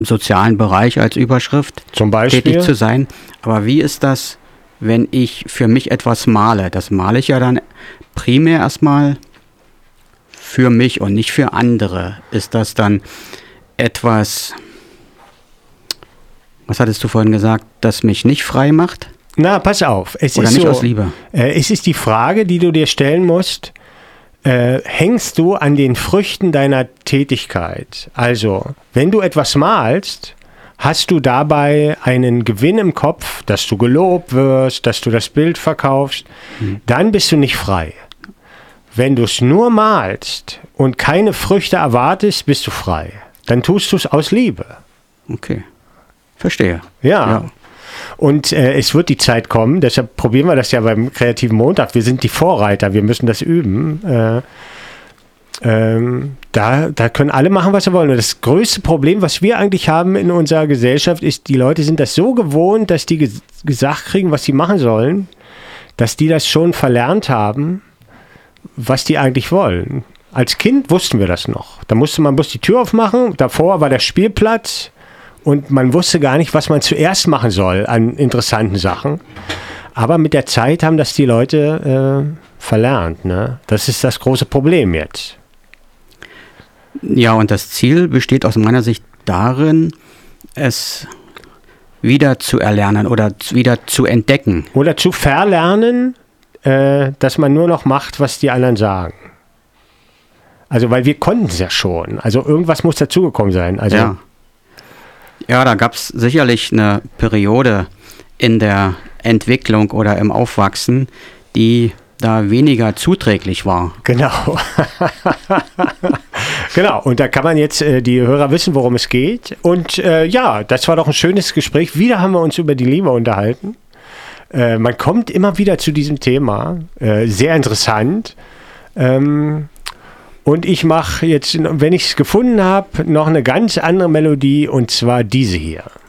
sozialen Bereich als Überschrift Zum Beispiel? tätig zu sein. Aber wie ist das, wenn ich für mich etwas male? Das male ich ja dann primär erstmal für mich und nicht für andere. Ist das dann etwas, was hattest du vorhin gesagt, das mich nicht frei macht? Na, pass auf. Es Oder ist nicht so, aus Liebe? Es ist die Frage, die du dir stellen musst. Hängst du an den Früchten deiner Tätigkeit? Also, wenn du etwas malst, hast du dabei einen Gewinn im Kopf, dass du gelobt wirst, dass du das Bild verkaufst, dann bist du nicht frei. Wenn du es nur malst und keine Früchte erwartest, bist du frei. Dann tust du es aus Liebe. Okay, verstehe. Ja. Und es wird die Zeit kommen, deshalb probieren wir das ja beim Kreativen Montag. Wir sind die Vorreiter, wir müssen das üben. Da können alle machen, was sie wollen. Und das größte Problem, was wir eigentlich haben in unserer Gesellschaft, ist, die Leute sind das so gewohnt, dass die gesagt kriegen, was sie machen sollen, dass die das schon verlernt haben, was die eigentlich wollen. Als Kind wussten wir das noch. Da musste man bloß die Tür aufmachen, davor war der Spielplatz und man wusste gar nicht, was man zuerst machen soll an interessanten Sachen. Aber mit der Zeit haben das die Leute verlernt. Ne? Das ist das große Problem jetzt. Ja, und das Ziel besteht aus meiner Sicht darin, es wieder zu erlernen oder wieder zu entdecken. Oder zu verlernen, dass man nur noch macht, was die anderen sagen. Also, weil wir konnten es ja schon. Also, irgendwas muss dazugekommen sein. Also, ja, da gab es sicherlich eine Periode in der Entwicklung oder im Aufwachsen, die da weniger zuträglich war. Genau. Genau, und da kann man jetzt die Hörer wissen, worum es geht. Und ja, das war doch ein schönes Gespräch. Wieder haben wir uns über die Liebe unterhalten. Man kommt immer wieder zu diesem Thema. Sehr interessant. Und ich mache jetzt, wenn ich es gefunden habe, noch eine ganz andere Melodie, und zwar diese hier.